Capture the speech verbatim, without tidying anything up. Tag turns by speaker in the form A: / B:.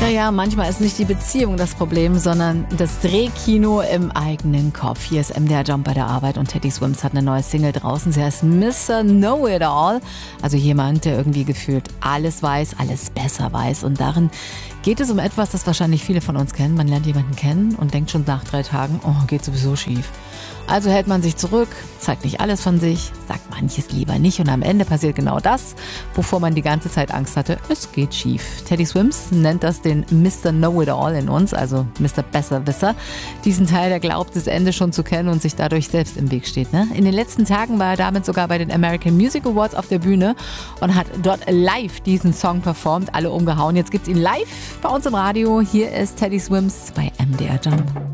A: Ja, ja, manchmal ist nicht die Beziehung das Problem, sondern das Drehkino im eigenen Kopf. Hier ist M D R Jump bei der Arbeit und Teddy Swims hat eine neue Single draußen. Sie heißt Mister Know-It-All. Also jemand, der irgendwie gefühlt alles weiß, alles besser weiß. Und darin geht es um etwas, das wahrscheinlich viele von uns kennen. Man lernt jemanden kennen und denkt schon nach drei Tagen, oh, geht sowieso schief. Also hält man sich zurück, zeigt nicht alles von sich, sagt manches lieber nicht und am Ende passiert genau das, wovor man die ganze Zeit Angst hatte. Es geht schief. Teddy Swims nennt das den Mister Know-It-All in uns, also Mister Besserwisser. Diesen Teil, der glaubt, das Ende schon zu kennen und sich dadurch selbst im Weg steht. Ne? In den letzten Tagen war er damit sogar bei den American Music Awards auf der Bühne und hat dort live diesen Song performt, alle umgehauen. Jetzt gibt's ihn live bei uns im Radio. Hier ist Teddy Swims bei M D R Jump.